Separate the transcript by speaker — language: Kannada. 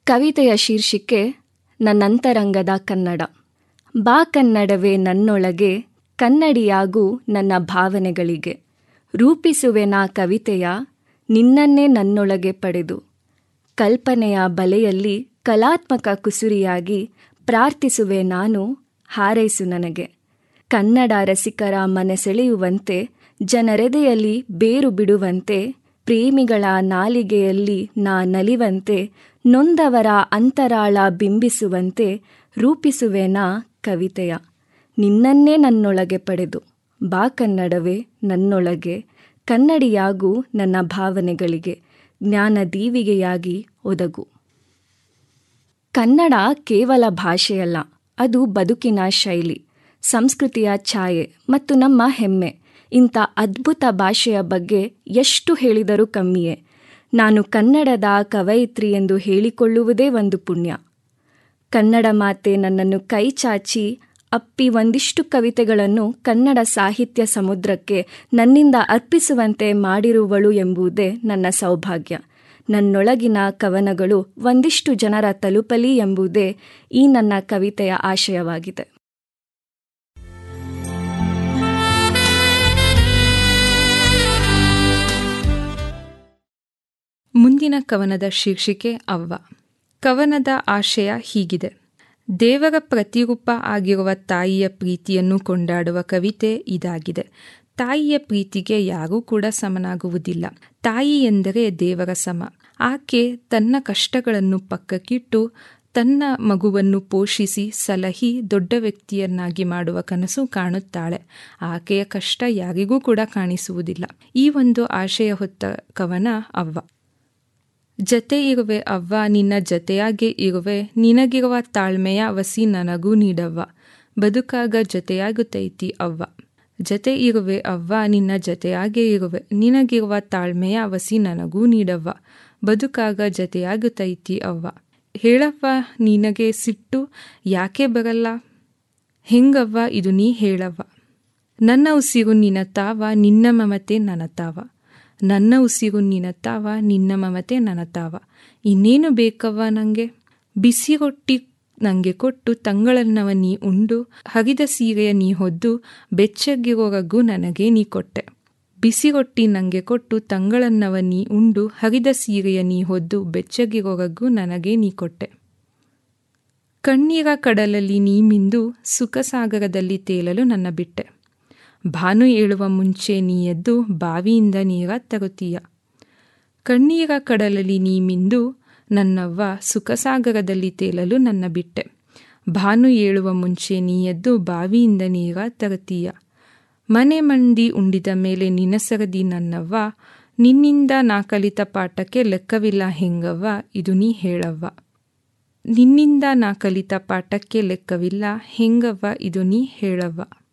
Speaker 1: ಕವಿತೆಯ ಶೀರ್ಷಿಕೆ ನನ್ನಂತರಂಗದ ಕನ್ನಡ. ಬಾ ಕನ್ನಡವೇ ನನ್ನೊಳಗೆ, ಕನ್ನಡಿಯಾಗು ನನ್ನ ಭಾವನೆಗಳಿಗೆ. ರೂಪಿಸುವೆ ನಾ ಕವಿತೆಯ, ನಿನ್ನನ್ನೇ ನನ್ನೊಳಗೆ ಪಡೆದು. ಕಲ್ಪನೆಯ ಬಲೆಯಲ್ಲಿ ಕಲಾತ್ಮಕ ಕುಸುರಿಯಾಗಿ ಪ್ರಾರ್ಥಿಸುವೆ ನಾನು, ಹಾರೈಸು ನನಗೆ. ಕನ್ನಡ ರಸಿಕರ ಮನಸೆಳೆಯುವಂತೆ, ಜನರೆದೆಯಲ್ಲಿ ಬೇರು ಬಿಡುವಂತೆ, ಪ್ರೇಮಿಗಳ ನಾಲಿಗೆಯಲ್ಲಿ ನಾ ನಲಿವಂತೆ, ನೊಂದವರ ಅಂತರಾಳ ಬಿಂಬಿಸುವಂತೆ ರೂಪಿಸುವೆ ನಾ ಕವಿತೆಯ, ನಿನ್ನನ್ನೇ ನನ್ನೊಳಗೆ ಪಡೆದು. ಬಾ ಕನ್ನಡವೇ ನನ್ನೊಳಗೆ, ಕನ್ನಡಿಯಾಗು ನನ್ನ ಭಾವನೆಗಳಿಗೆ. ಜ್ಞಾನ ದೀವಿಗೆಯಾಗಿ ಒದಗು. ಕನ್ನಡ ಕೇವಲ ಭಾಷೆಯಲ್ಲ, ಅದು ಬದುಕಿನ ಶೈಲಿ, ಸಂಸ್ಕೃತಿಯ ಛಾಯೆ ಮತ್ತು ನಮ್ಮ ಹೆಮ್ಮೆ. ಇಂಥ ಅದ್ಭುತ ಭಾಷೆಯ ಬಗ್ಗೆ ಎಷ್ಟು ಹೇಳಿದರೂ ಕಮ್ಮಿಯೇ. ನಾನು ಕನ್ನಡದ ಕವಯಿತ್ರಿ ಎಂದು ಹೇಳಿಕೊಳ್ಳುವುದೇ ಒಂದು ಪುಣ್ಯ. ಕನ್ನಡ ಮಾತೆ ನನ್ನನ್ನು ಕೈ ಚಾಚಿ ಅಪ್ಪಿ ಒಂದಿಷ್ಟು ಕವಿತೆಗಳನ್ನು ಕನ್ನಡ ಸಾಹಿತ್ಯ ಸಮುದ್ರಕ್ಕೆ ನನ್ನಿಂದ ಅರ್ಪಿಸುವಂತೆ ಮಾಡಿರುವಳು ಎಂಬುದೇ ನನ್ನ ಸೌಭಾಗ್ಯ. ನನ್ನೊಳಗಿನ ಕವನಗಳು ಒಂದಿಷ್ಟು ಜನರ ತಲುಪಲಿ ಎಂಬುದೇ ಈ ನನ್ನ ಕವಿತೆಯ ಆಶಯವಾಗಿದೆ.
Speaker 2: ಮುಂದಿನ ಕವನದ ಶೀರ್ಷಿಕೆ ಅವ್ವ. ಕವನದ ಆಶಯ ಹೀಗಿದೆ. ದೇವರ ಪ್ರತಿರೂಪ ಆಗಿರುವ ತಾಯಿಯ ಪ್ರೀತಿಯನ್ನು ಕೊಂಡಾಡುವ ಕವಿತೆ ಇದಾಗಿದೆ. ತಾಯಿಯ ಪ್ರೀತಿಗೆ ಯಾರೂ ಕೂಡ ಸಮನಾಗುವುದಿಲ್ಲ. ತಾಯಿ ಎಂದರೆ ದೇವರ ಸಮ. ಆಕೆ ತನ್ನ ಕಷ್ಟಗಳನ್ನು ಪಕ್ಕಕ್ಕಿಟ್ಟು ತನ್ನ ಮಗುವನ್ನು ಪೋಷಿಸಿ ಸಲಹಿ ದೊಡ್ಡ ವ್ಯಕ್ತಿಯನ್ನಾಗಿ ಮಾಡುವ ಕನಸು ಕಾಣುತ್ತಾಳೆ. ಆಕೆಯ ಕಷ್ಟ ಯಾರಿಗೂ ಕೂಡ ಕಾಣಿಸುವುದಿಲ್ಲ. ಈ ಒಂದು ಆಶಯ ಹೊತ್ತ ಕವನ ಅವ್ವ. ಜತೆ ಇರುವೆ ಅವ್ವ, ನಿನ್ನ ಜತೆಯಾಗೆ ಇರುವೆ, ನಿನಗಿರುವ ತಾಳ್ಮೆಯ ವಸಿ ನನಗೂ ನೀಡವ್ವ. ಬದುಕಾಗ ಜತೆಯಾಗುತ್ತೈತಿ ಅವ್ವ. ಜತೆ ಇರುವೆ ಅವ್ವ, ನಿನ್ನ ಜತೆಯಾಗೆ ಇರುವೆ, ನಿನಗಿರುವ ತಾಳ್ಮೆಯ ವಸಿ ನನಗೂ ನೀಡವ್ವ. ಬದುಕಾಗ ಜತೆಯಾಗುತ್ತೈತಿ ಅವ್ವ. ಹೇಳವ್ವ ನಿನಗೆ ಸಿಟ್ಟು ಯಾಕೆ ಬರಲ್ಲ, ಹೆಂಗವ್ವ ಇದು ನೀ ಹೇಳವ್ವ. ನನ್ನ ಉಸಿರು ನಿನ್ನ ತಾವ, ನಿನ್ನ ಮಮತೆ ನನ್ನ ತಾವ. ನನ್ನ ಉಸಿರು ನಿನ್ನ ತಾವ, ನಿನ್ನ ಮಮತೆ ನನ್ನ ತಾವ. ಇನ್ನೇನು ಬೇಕವ್ವ ನಂಗೆ. ಬಿಸಿ ರೊಟ್ಟಿ ನಂಗೆ ಕೊಟ್ಟು ತಂಗಳನ್ನವ ನೀ ಉಂಡು, ಹರಿದ ಸೀರೆಯ ನೀ ಹೊದ್ದು, ಬೆಚ್ಚಗಿರೋರಗೂ ನನಗೆ ನೀ ಕೊಟ್ಟೆ. ಬಿಸಿ ರೊಟ್ಟಿ ನಂಗೆ ಕೊಟ್ಟು ತಂಗಳನ್ನವ ನೀ ಉಂಡು, ಹರಿದ ಸೀರೆಯ ನೀ ಹೊದ್ದು, ಬೆಚ್ಚಗಿರೋರಗೂ ನನಗೆ ನೀ ಕೊಟ್ಟೆ. ಕಣ್ಣೀರ ಕಡಲಲ್ಲಿ ನೀ ಮಿಂದು, ಸುಖ ಸಾಗರದಲ್ಲಿ ತೇಲಲು ನನ್ನ ಬಿಟ್ಟೆ. ಭಾನು ಏಳುವ ಮುಂಚೆ ನೀ ಎದ್ದು, ಬಾವಿಯಿಂದ ನೀರ ತರುತ್ತೀಯ. ಕಣ್ಣೀರ ಕಡಲಲ್ಲಿ ನೀ ಮಿಂದು, ನನ್ನವ್ವ ಸುಖಸಾಗರದಲ್ಲಿ ತೇಲಲು ನನ್ನ ಬಿಟ್ಟೆ. ಭಾನು ಏಳುವ ಮುಂಚೆ ನೀ ಎದ್ದು, ಬಾವಿಯಿಂದ ನೀರ ತರುತ್ತೀಯ. ಮನೆ ಮಂದಿ ಉಂಡಿದ ಮೇಲೆ ನಿನಸರದಿ ನನ್ನವ್ವ, ನಿನ್ನಿಂದ ನಾ ಕಲಿತ ಪಾಠಕ್ಕೆ ಲೆಕ್ಕವಿಲ್ಲ ಹೆಂಗವ್ವ ಇದು ನೀ ಹೇಳವ್ವ. ನಿನ್ನಿಂದ ನಾ ಕಲಿತ ಪಾಠಕ್ಕೆ ಲೆಕ್ಕವಿಲ್ಲ ಹೆಂಗವ್ವ ಇದು ನೀ ಹೇಳವ್ವ.